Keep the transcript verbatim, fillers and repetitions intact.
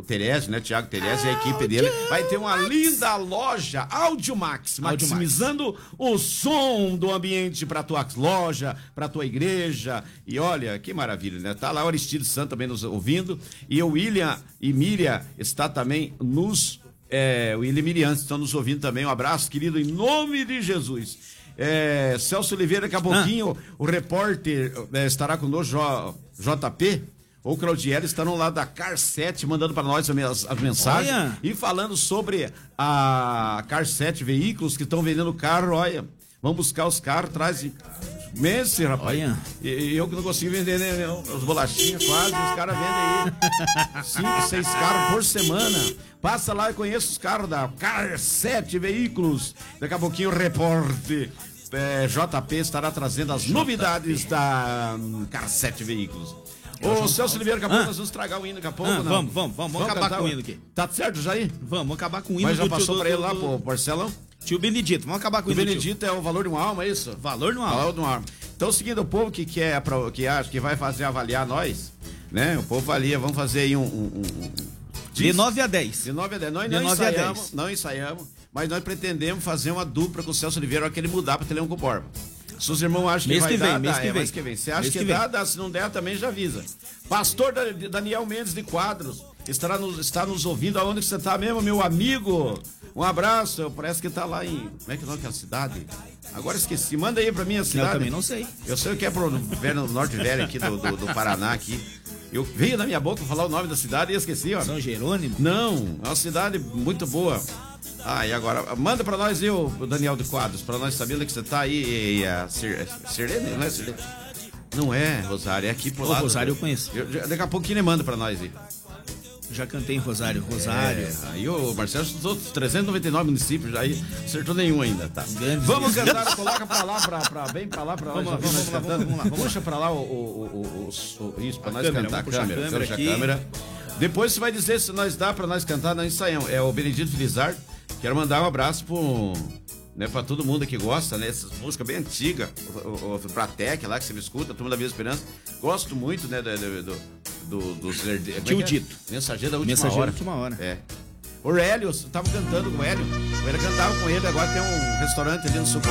Terésio, né? Tiago Terésio e a equipe dele. Vai ter uma linda loja Audiomax, maximizando o som do ambiente para tua loja, para tua igreja. E olha, que maravilha, né? Tá lá o Aristides Santos também nos ouvindo. E o William e Miriam está também nos... É, o William e Miriam estão nos ouvindo também. Um abraço, querido, em nome de Jesus. É, Celso Oliveira, daqui a pouquinho, ah. o repórter é, estará conosco, J P... ou Claudiela estarão lá da Car sete mandando para nós as, as mensagens. Olha. E falando sobre a Car sete veículos que estão vendendo carro. Olha, vamos buscar os carros, traz meses, rapaz. Olha. E, e eu que não consigo vender, né, as bolachinhas quase, os caras vendem aí cinco, seis carros por semana. Passa lá e conheça os carros da Car sete veículos. Daqui a pouquinho o repórter é, J P estará trazendo as J P. novidades da um, Car sete veículos. Ô, Celso Oliveira, daqui a pouco ah. nós vamos estragar o hino daqui a pouco, ah, não? Vamos, vamos, vamos, vamos acabar com o hino aqui. Tá certo já aí? Vamos, vamos acabar com o hino. Mas já do passou tio, pra do, ele lá, do, pô, Marcelão? Tio Benedito, vamos acabar com o hino. O Benedito é o valor de uma alma, é isso? Valor de uma alma. Valor de uma alma. Então, seguindo o povo que quer, que acha que vai fazer avaliar nós, né? O povo avalia, vamos fazer aí um... um, um de nove a dez. De nove a dez. Nós não ensaiamos, não ensaiamos, mas nós pretendemos fazer uma dupla com o Celso Oliveira, hora que ele mudar pra Leão com Borba. Se os irmãos acham que mês vai que vem, dar, mês dá, que é, vem. mês que vem. Se acha mês que, que dá, dá, se não der, também já avisa. Pastor Daniel Mendes de Quadros estará nos, está nos ouvindo. Aonde você está mesmo, meu amigo? Um abraço, parece que está lá em... Como é que é o nome daquela cidade? Agora esqueci, manda aí pra mim a cidade. Eu também não sei. Eu sei que é pro no Norte Velho aqui do, do, do Paraná aqui. Eu veio na minha boca falar o nome da cidade e esqueci, ó. São Jerônimo? Não, é uma cidade muito boa. Ah, e agora, manda pra nós, eu, Daniel de Quadros, pra nós saber onde que você tá aí. E a Sir, Sirlene, não é Sirlene? Não é, Rosário, é aqui pro Ô, lado. Rosário eu conheço. Eu, daqui a pouquinho ele manda pra nós aí. Já cantei em Rosário, Rosário. É, aí o Marcelo estudou trezentos e noventa e nove municípios, aí acertou nenhum ainda, tá? Grande vamos Deus. cantar, coloca pra lá, pra, pra, bem pra lá, pra vamos nós. Lá, vamos, vamos, lá, vamos, vamos lá, vamos Puxa pra lá o, o, o, o, o isso, pra a nós câmera, cantar. Puxa a câmera, câmera, aqui. a câmera. Depois você vai dizer se nós dá pra nós cantar, nós ensaiamos. É o Benedito Felizardo. Quero mandar um abraço pro... Né, pra todo mundo que gosta, né? Essas músicas bem antigas, o, o, o Pratec lá que você me escuta, a Turma da Vida Esperança. Gosto muito, né? Do, do, do, do, do Tio Dito. Mensageiro da última Mensageiro hora. da última hora. É. O Hélio, eu tava cantando com o Hélio. O Hélio cantava com ele, agora tem um restaurante ali no Sul.